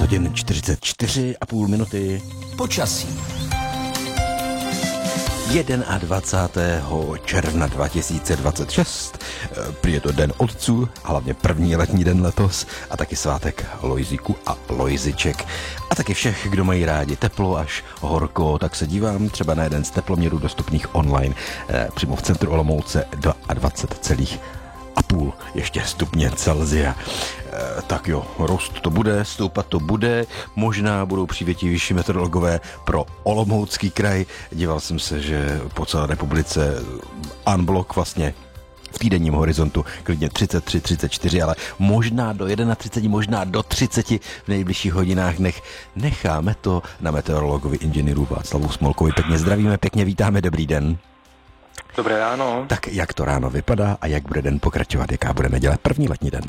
hodin 44,5 minuty. Počasí. 21. června 2026. Je to den otců, hlavně první letní den letos a taky svátek Lojzíku a Lojziček. A taky všech, kdo mají rádi teplo až horko, tak se dívám třeba na jeden z teploměrů dostupných online přímo v centru Olomouce 22,5 ještě stupně Celsia. Tak jo, rost to bude, stoupat to bude, možná budou přívětivější meteorologové pro Olomoucký kraj. Díval jsem se, že po celé republice unblock vlastně v týdenním horizontu klidně 33, 34, ale možná do 31, možná do 30 v nejbližších hodinách necháme to na meteorologovi inženýru Václavu Smolkovi. Pěkně zdravíme, pěkně vítáme, dobrý den. Dobré ráno. Tak jak to ráno vypadá a jak bude den pokračovat, jaká bude neděle, první letní den?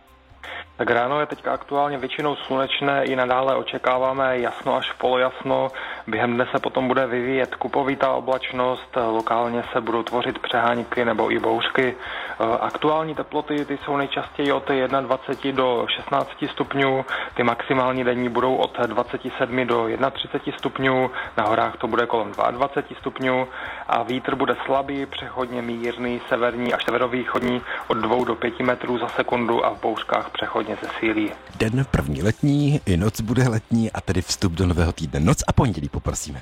Tak ráno je teďka aktuálně většinou slunečné, i nadále očekáváme jasno až polojasno. Během dne se potom bude vyvíjet kupovitá oblačnost, lokálně se budou tvořit přehánky nebo i bouřky. Aktuální teploty ty jsou nejčastěji od 21 do 16 stupňů, ty maximální denní budou od 27 do 31 stupňů, na horách to bude kolem 22 stupňů a vítr bude slabý, přechodně mírný, severní až severovýchodní od 2 do 5 metrů za sekundu a v bouřkách přechodně zesílí. Den první letní, i noc bude letní a tedy vstup do nového týdne. Noc a pondělí poprosíme.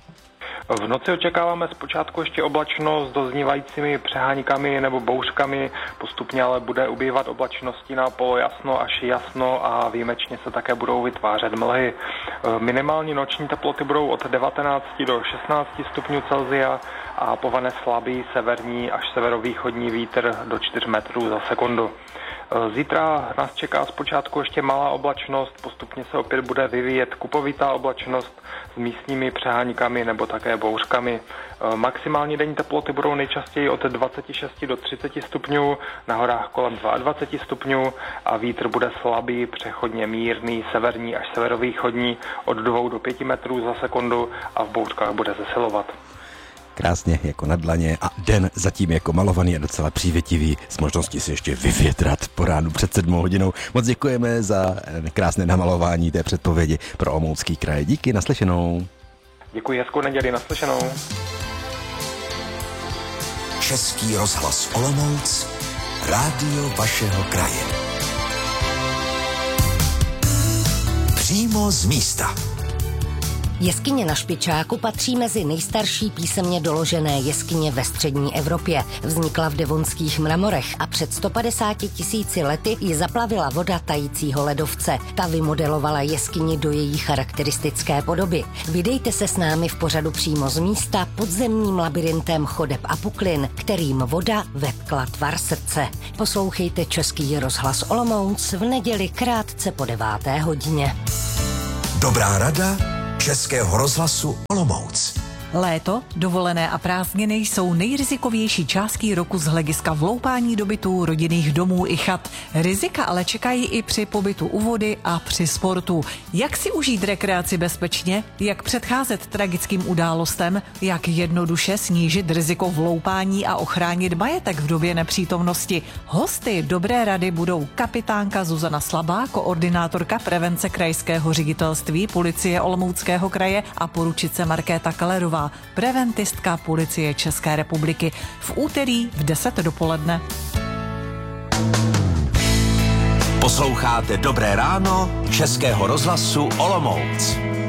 V noci očekáváme zpočátku ještě oblačnost s doznívajícími přeháníkami nebo bouřkami, postupně ale bude ubývat oblačnosti na polojasno až jasno a výjimečně se také budou vytvářet mlhy. Minimální noční teploty budou od 19 do 16 stupňů Celsia a povane slabý severní až severovýchodní vítr do 4 metrů za sekundu. Zítra nás čeká zpočátku ještě malá oblačnost, postupně se opět bude vyvíjet kupovitá oblačnost s místními přeháníkami nebo také bouřkami. Maximální denní teploty budou nejčastěji od 26 do 30 stupňů, na horách kolem 22 stupňů a vítr bude slabý, přechodně mírný, severní až severovýchodní od 2 do 5 metrů za sekundu a v bouřkách bude zesilovat. Krásně jako na dlaně a den zatím jako malovaný a docela přívětivý s možností si ještě vyvětrat po ránu před 7 hodinou. Moc děkujeme za krásné namalování té předpovědi pro Olomoucký kraj. Díky, naslyšenou. Děkuji, hezkou neděli, naslyšenou. Český rozhlas Olomouc, rádio vašeho kraje. Přímo z místa. Jeskyně na Špičáku patří mezi nejstarší písemně doložené jeskyně ve střední Evropě. Vznikla v devonských mramorech a před 150 000 lety ji zaplavila voda tajícího ledovce. Ta vymodelovala jeskyni do její charakteristické podoby. Vydejte se s námi v pořadu Přímo z místa podzemním labirintem chodeb a puklin, kterým voda vetkla tvar srdce. Poslouchejte Český rozhlas Olomouc v neděli krátce po 9. hodině. Dobrá rada Českého rozhlasu Olomouc. Léto, dovolené a prázdniny jsou nejrizikovější částí roku z hlediska vloupání do bytů, rodinných domů i chat. Rizika ale čekají i při pobytu u vody a při sportu. Jak si užít rekreaci bezpečně, jak předcházet tragickým událostem, jak jednoduše snížit riziko vloupání a ochránit majetek v době nepřítomnosti. Hosty dobré rady budou kapitánka Zuzana Slabá, koordinátorka prevence krajského ředitelství policie Olomouckého kraje a poručice Markéta Kellerová, preventistka policie České republiky. V úterý v 10 dopoledne. Posloucháte Dobré ráno Českého rozhlasu Olomouc.